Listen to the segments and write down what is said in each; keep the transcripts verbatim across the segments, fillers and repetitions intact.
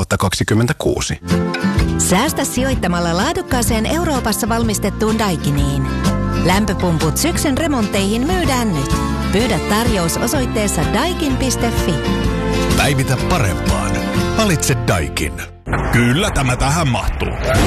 kaksituhattakaksikymmentäkuusi. Säästä sijoittamalla laadukkaaseen Euroopassa valmistettuun Daikiniin. Lämpöpumput syksyn remontteihin myydään nyt. Pyydä tarjous osoitteessa daikin piste fi. Päivitä parempaan. Valitse Daikin. Kyllä tämä tähän mahtuu.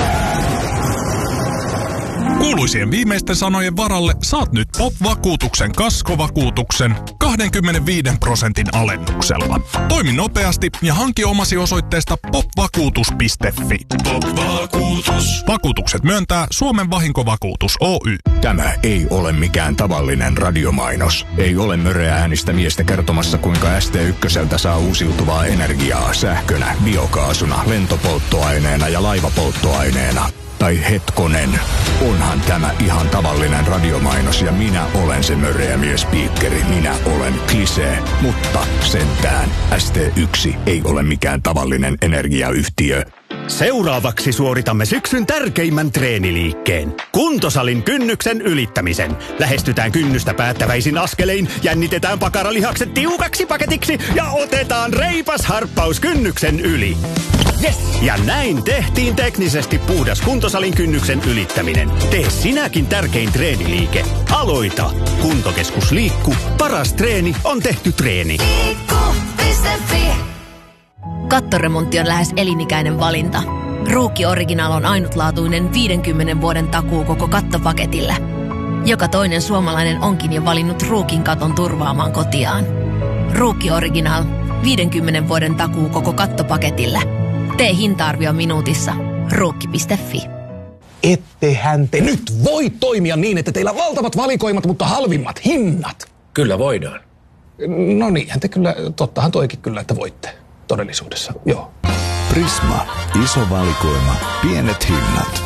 Kuuluisien viimeisten sanojen varalle saat nyt Pop-vakuutuksen kaskovakuutuksen kaksikymmentäviisi prosentin alennuksella. Toimi nopeasti ja hanki omasi osoitteesta popvakuutus piste fi. Pop-vakuutus. Vakuutukset myöntää Suomen Vahinkovakuutus Oy. Tämä ei ole mikään tavallinen radiomainos. Ei ole möreä äänistä miestä kertomassa, kuinka S T yksi saa uusiutuvaa energiaa sähkönä, biokaasuna, lentopolttoaineena ja laivapolttoaineena. Tai hetkonen, onhan tämä ihan tavallinen radiomainos ja minä olen se möreä miespiikkeri. Minä olen Klisee, mutta sentään S T yksi ei ole mikään tavallinen energiayhtiö. Seuraavaksi suoritamme syksyn tärkeimmän treeniliikkeen. Kuntosalin kynnyksen ylittämisen. Lähestytään kynnystä päättäväisin askelein, jännitetään pakaralihakset tiukaksi paketiksi ja otetaan reipas harppaus kynnyksen yli. Yes! Ja näin tehtiin teknisesti puhdas kuntosalin kynnyksen ylittäminen. Tee sinäkin tärkein treeniliike. Aloita! Kuntokeskus Liikku. Paras treeni on tehty treeni. Liikku piste fi. Kattoremontti on lähes elinikäinen valinta. Ruukki Original on ainutlaatuinen viidenkymmenen vuoden takuu koko kattopaketille. Joka toinen suomalainen onkin jo valinnut Ruukin katon turvaamaan kotiaan. Ruukki Original. viidenkymmenen vuoden takuu koko kattopaketille. Tee hinta-arvio minuutissa. Ruukki piste fi. Ettehän te nyt voi toimia niin, että teillä on valtavat valikoimat, mutta halvimmat hinnat. Kyllä voidaan. No niinhän te kyllä, tottahan toikin kyllä, että voitte. Todellisuudessa, joo. Prisma. Iso valikoima. Pienet hinnat.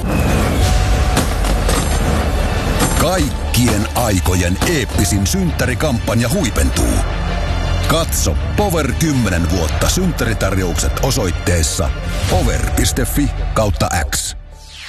Kaikkien aikojen eeppisin synttärikampanja huipentuu. Katso Power kymmenen vuotta synttäritarjoukset osoitteessa power piste fi kautta X.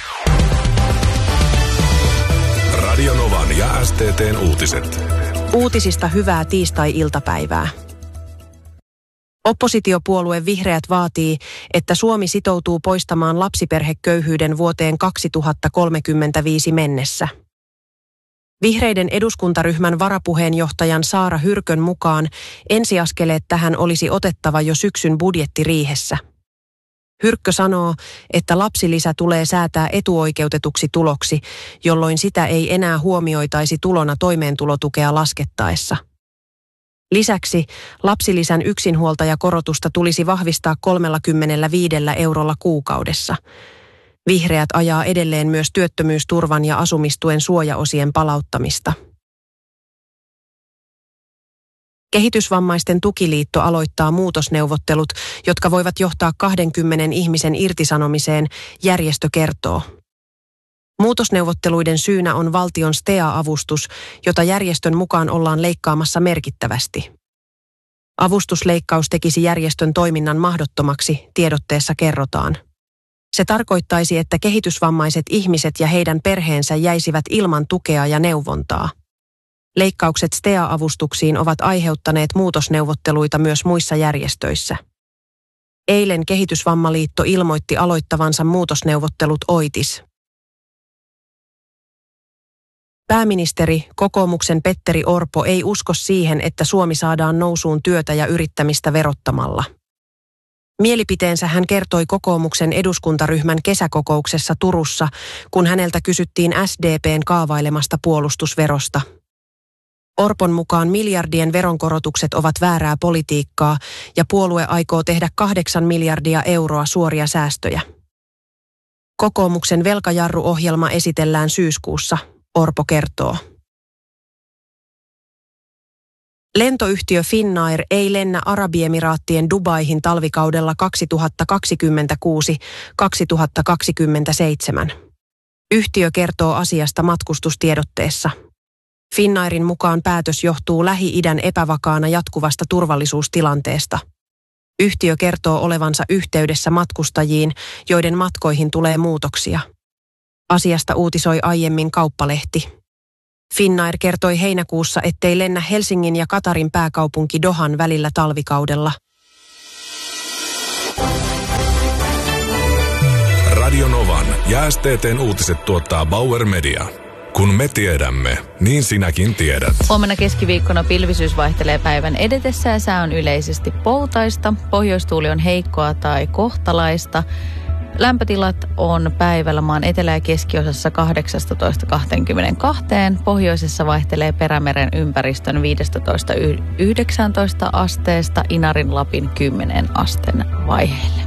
Radionovan ja S T T:n uutiset. Uutisista hyvää tiistai-iltapäivää. Oppositiopuolue Vihreät vaatii, että Suomi sitoutuu poistamaan lapsiperheköyhyyden vuoteen kaksituhattakolmekymmentäviisi mennessä. Vihreiden eduskuntaryhmän varapuheenjohtajan Saara Hyrkön mukaan ensiaskeleet tähän olisi otettava jo syksyn budjettiriihessä. Hyrkkö sanoo, että lapsilisä tulee säätää etuoikeutetuksi tuloksi, jolloin sitä ei enää huomioitaisi tulona toimeentulotukea laskettaessa. Lisäksi lapsilisän yksinhuoltajakorotusta tulisi vahvistaa kolmekymmentäviisi eurolla kuukaudessa. Vihreät ajaa edelleen myös työttömyysturvan ja asumistuen suojaosien palauttamista. Kehitysvammaisten tukiliitto aloittaa muutosneuvottelut, jotka voivat johtaa kahdenkymmenen ihmisen irtisanomiseen, järjestö kertoo. Muutosneuvotteluiden syynä on valtion S T E A-avustus, jota järjestön mukaan ollaan leikkaamassa merkittävästi. Avustusleikkaus tekisi järjestön toiminnan mahdottomaksi, tiedotteessa kerrotaan. Se tarkoittaisi, että kehitysvammaiset ihmiset ja heidän perheensä jäisivät ilman tukea ja neuvontaa. Leikkaukset S T E A-avustuksiin ovat aiheuttaneet muutosneuvotteluita myös muissa järjestöissä. Eilen Kehitysvammaliitto ilmoitti aloittavansa muutosneuvottelut Oitis. Pääministeri, kokoomuksen Petteri Orpo ei usko siihen, että Suomi saadaan nousuun työtä ja yrittämistä verottamalla. Mielipiteensä hän kertoi kokoomuksen eduskuntaryhmän kesäkokouksessa Turussa, kun häneltä kysyttiin S D P:n kaavailemasta puolustusverosta. Orpon mukaan miljardien veronkorotukset ovat väärää politiikkaa ja puolue aikoo tehdä kahdeksan miljardia euroa suoria säästöjä. Kokoomuksen velkajarruohjelma esitellään syyskuussa, Orpo kertoo. Lentoyhtiö Finnair ei lennä Arabiemiraattien Dubaihin talvikaudella kaksituhattakaksikymmentäkuusi kaksituhattakaksikymmentäseitsemän. Yhtiö kertoo asiasta matkustustiedotteessa. Finnairin mukaan päätös johtuu Lähi-idän epävakaana jatkuvasta turvallisuustilanteesta. Yhtiö kertoo olevansa yhteydessä matkustajiin, joiden matkoihin tulee muutoksia. Asiasta uutisoi aiemmin Kauppalehti. Finnair kertoi heinäkuussa, ettei lennä Helsingin ja Katarin pääkaupunki Dohan välillä talvikaudella. mukaan ja S T T:n uutiset tuottaa Bauer Media. Kun me tiedämme, niin sinäkin tiedät. Huomenna keskiviikkona pilvisyys vaihtelee päivän edetessä ja sää on yleisesti poutaista. Pohjoistuuli on heikkoa tai kohtalaista. Lämpötilat on päivällä maan etelä- ja keskiosassa kahdeksastatoista kaksikymmentäkaksi. Pohjoisessa vaihtelee Perämeren ympäristön viisitoista yhdeksäntoista asteesta Inarin Lapin kymmenen asteen vaiheelle.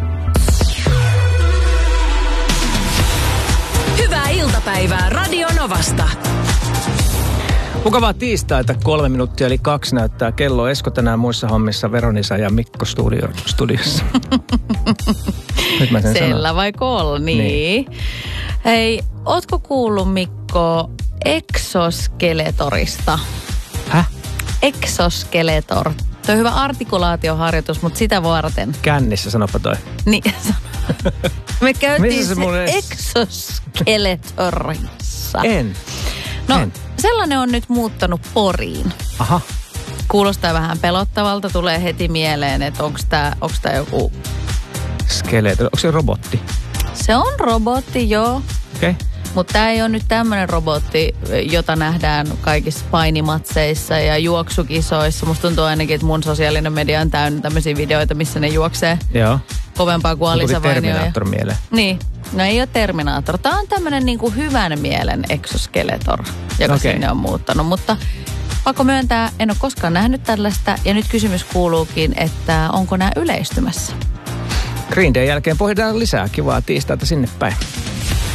Hyvää iltapäivää Radio Novasta. Mukavaa tiistaita, kolme minuuttia eli kaksi näyttää kello. Esko tänään muissa hommissa, Veronisa ja Mikko studio, studiossa. Nyt mä sen Sellä sanon. vai kol, niin. niin. Hei, ootko kuullut Mikko exoskeletorista? Häh? Exoskeletor. Tuo on hyvä artikulaatioharjoitus, mutta sitä varten. Kännissä, sanopa toi. Niin, me käytiin se, se edes... exoskeletorissa. En. No, en. sellainen on nyt muuttanut Poriin. Aha. Kuulostaa vähän pelottavalta, tulee heti mieleen, että onko tämä tää joku... Skeletor, onko se robotti? Se on robotti, joo. Okei. Okay. Mutta tämä ei ole nyt tämmöinen robotti, jota nähdään kaikissa painimatseissa ja juoksukisoissa. Musta tuntuu ainakin, että mun sosiaalinen media on täynnä tämmöisiä videoita, missä ne juoksee Joo. kovempaa kuin Alisa Vainio. Terminaattor mieleen. Niin. No ei ole Terminaattor. Tämä on tämmöinen niinku hyvän mielen exoskeletor, joka okay. sinne on muuttanut. Mutta pakko myöntää, en ole koskaan nähnyt tällaista. Ja nyt kysymys kuuluukin, että onko nämä yleistymässä? Green Day jälkeen pohditaan lisää kivaa tiistaita sinne päin.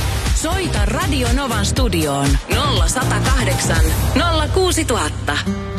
Soita Radio Novan studioon nolla sata kahdeksan nolla kuusi tuhatta.